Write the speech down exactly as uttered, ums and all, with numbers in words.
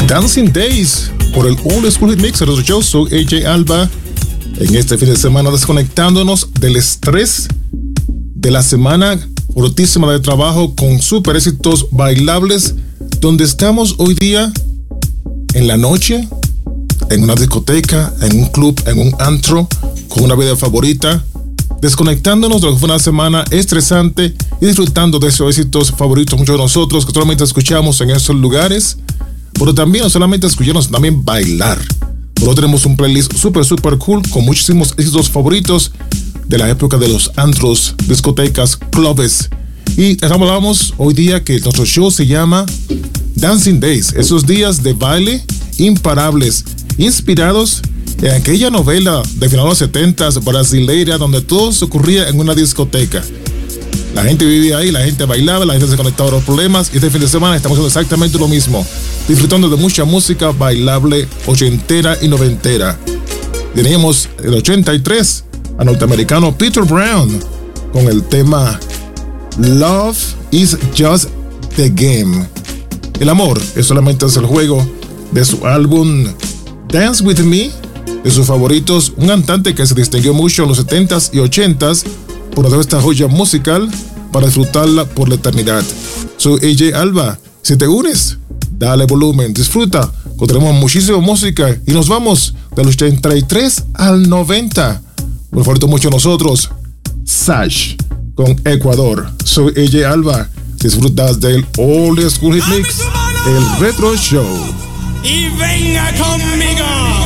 Dancing Days por el Old School Hit Mix. Yo soy A J Alba. En este fin de semana desconectándonos del estrés de la semana fortísima de trabajo con super éxitos bailables, donde estamos hoy día en la noche, en una discoteca, en un club, en un antro, con una vida favorita, desconectándonos de lo que fue una semana estresante y disfrutando de esos éxitos favoritos, muchos de nosotros que solamente escuchamos en esos lugares, pero también no solamente escucharnos, también bailar. Pero tenemos un playlist super super cool con muchísimos éxitos favoritos de la época de los antros, discotecas, clubes. Y hablamos hoy día que nuestro show se llama Dancing Days, esos días de baile imparables, inspirados en aquella novela de finales de los setentas brasileira, donde todo se ocurría en una discoteca. La gente vivía ahí, la gente bailaba, la gente se conectaba a los problemas, y este fin de semana estamos haciendo exactamente lo mismo, disfrutando de mucha música bailable ochentera y noventera. Teníamos el ochenta y tres al norteamericano Peter Brown con el tema Love is Just the Game. El amor es solamente es el juego, de su álbum Dance With Me, de sus favoritos, un cantante que se distinguió mucho en los setentas y ochentas por hacer esta joya musical para disfrutarla por la eternidad. Soy A J Alba. Si te unes, dale volumen, disfruta, porque tenemos muchísima música y nos vamos del ochenta y tres al noventa. Un favorito mucho a nosotros, Sash con Ecuador. Soy A J Alba. Disfrutas del Old School Hit Mix, el Retro Show. Y venga conmigo.